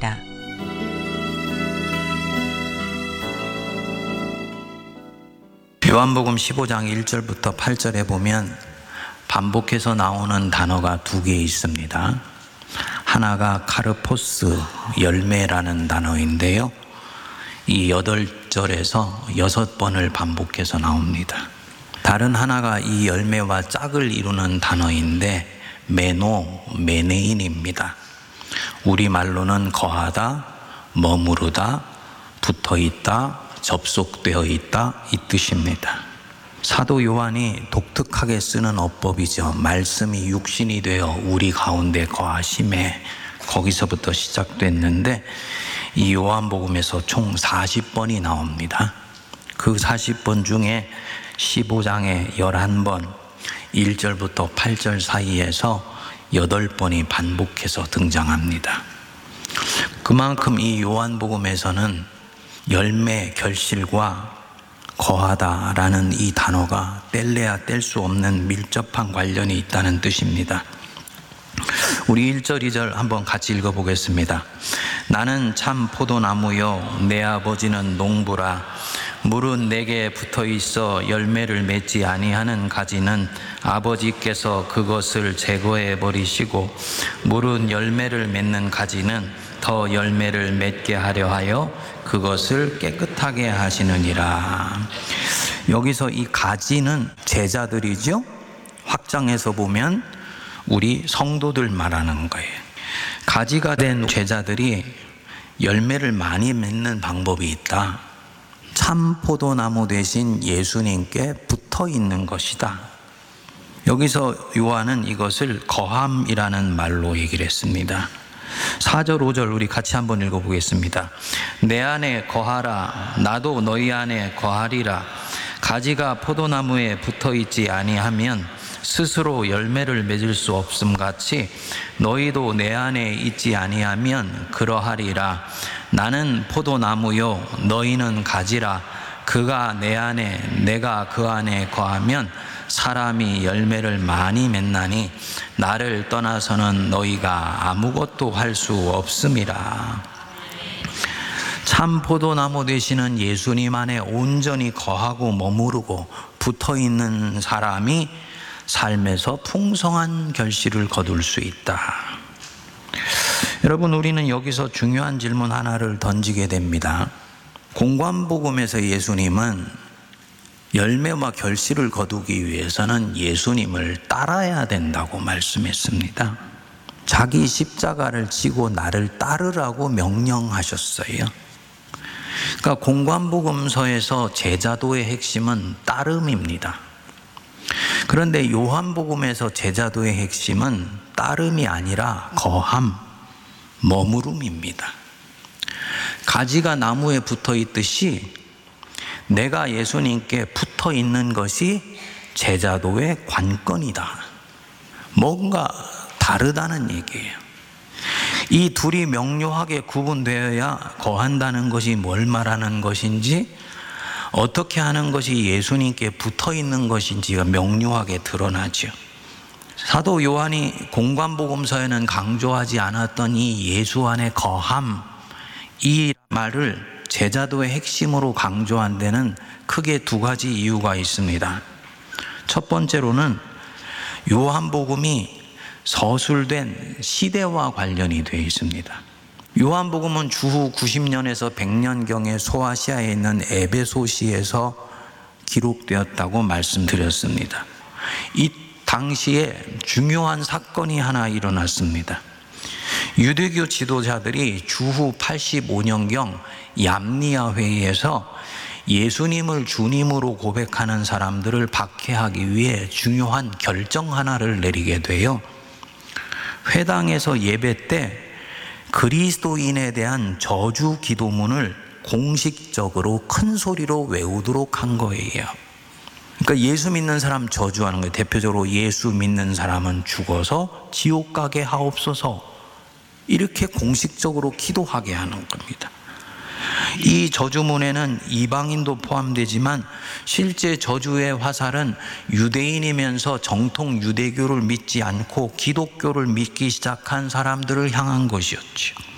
있습니다. 요한복음 15장 1절부터 8절에 보면 반복해서 나오는 단어가 두 개 있습니다. 하나가 카르포스, 열매라는 단어인데요, 이 8절에서 6번을 반복해서 나옵니다. 다른 하나가 이 열매와 짝을 이루는 단어인데 메노, 메네인입니다. 우리말로는 거하다, 머무르다, 붙어있다, 접속되어 있다, 이 뜻입니다. 사도 요한이 독특하게 쓰는 어법이죠. 말씀이 육신이 되어 우리 가운데 거하심에, 거기서부터 시작됐는데 이 요한복음에서 총 40번이 나옵니다. 그 40번 중에 15장에 11번, 1절부터 8절 사이에서 8번이 반복해서 등장합니다. 그만큼 이 요한복음에서는 열매, 결실과 거하다라는 이 단어가 뗄래야 뗄 수 없는 밀접한 관련이 있다는 뜻입니다. 우리 1절, 2절 한번 같이 읽어보겠습니다. 나는 참 포도나무요 내 아버지는 농부라. 물은 내게 붙어 있어 열매를 맺지 아니하는 가지는 아버지께서 그것을 제거해 버리시고, 물은 열매를 맺는 가지는 더 열매를 맺게 하려 하여 그것을 깨끗하게 하시느니라. 여기서 이 가지는 제자들이죠. 확장해서 보면 우리 성도들 말하는 거예요. 가지가 된 제자들이 열매를 많이 맺는 방법이 있다. 참 포도나무 대신 예수님께 붙어 있는 것이다. 여기서 요한은 이것을 거함이라는 말로 얘기를 했습니다. 4절, 5절 우리 같이 한번 읽어보겠습니다. 내 안에 거하라. 나도 너희 안에 거하리라. 가지가 포도나무에 붙어있지 아니하면 스스로 열매를 맺을 수 없음 같이 너희도 내 안에 있지 아니하면 그러하리라. 나는 포도나무요 너희는 가지라. 그가 내 안에 내가 그 안에 거하면 사람이 열매를 많이 맺나니 나를 떠나서는 너희가 아무것도 할 수 없음이라. 참 포도나무 되시는 예수님 안에 온전히 거하고 머무르고 붙어있는 사람이 삶에서 풍성한 결실을 거둘 수 있다. 여러분, 우리는 여기서 중요한 질문 하나를 던지게 됩니다. 공관복음에서 예수님은 열매와 결실을 거두기 위해서는 예수님을 따라야 된다고 말씀했습니다. 자기 십자가를 지고 나를 따르라고 명령하셨어요. 그러니까 공관복음서에서 제자도의 핵심은 따름입니다. 그런데 요한복음에서 제자도의 핵심은 따름이 아니라 거함, 머무름입니다. 가지가 나무에 붙어 있듯이 내가 예수님께 붙어 있는 것이 제자도의 관건이다. 뭔가 다르다는 얘기예요. 이 둘이 명료하게 구분되어야 거한다는 것이 뭘 말하는 것인지, 어떻게 하는 것이 예수님께 붙어 있는 것인지가 명료하게 드러나죠. 사도 요한이 공관복음서에는 강조하지 않았던 이 예수 안에 거함, 이 말을 제자도의 핵심으로 강조한 데는 크게 두 가지 이유가 있습니다. 첫 번째로는 요한복음이 서술된 시대와 관련이 되어 있습니다. 요한복음은 주후 90년에서 100년경에 소아시아에 있는 에베소시에서 기록되었다고 말씀드렸습니다. 이 당시에 중요한 사건이 하나 일어났습니다. 유대교 지도자들이 주후 85년경 얌니아 회의에서 예수님을 주님으로 고백하는 사람들을 박해하기 위해 중요한 결정 하나를 내리게 돼요. 회당에서 예배 때 그리스도인에 대한 저주 기도문을 공식적으로 큰 소리로 외우도록 한 거예요. 그러니까 예수 믿는 사람 저주하는 거예요. 대표적으로 예수 믿는 사람은 죽어서 지옥 가게 하옵소서, 이렇게 공식적으로 기도하게 하는 겁니다. 이 저주문에는 이방인도 포함되지만 실제 저주의 화살은 유대인이면서 정통 유대교를 믿지 않고 기독교를 믿기 시작한 사람들을 향한 것이었죠.